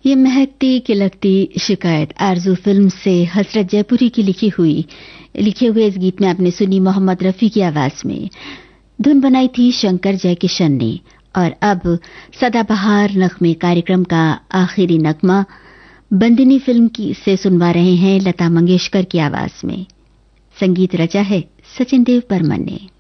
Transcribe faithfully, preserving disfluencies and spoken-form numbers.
ये महकती खिलकती शिकायत आरजू फिल्म से हसरत जयपुरी की लिखी हुई लिखे हुए इस गीत में आपने सुनी मोहम्मद रफी की आवाज में। धुन बनाई थी शंकर जयकिशन ने। और अब सदाबहार नगमे कार्यक्रम का आखिरी नगमा बंदिनी फिल्म की से सुनवा रहे हैं लता मंगेशकर की आवाज में। संगीत रचा है सचिन देव बर्मन ने।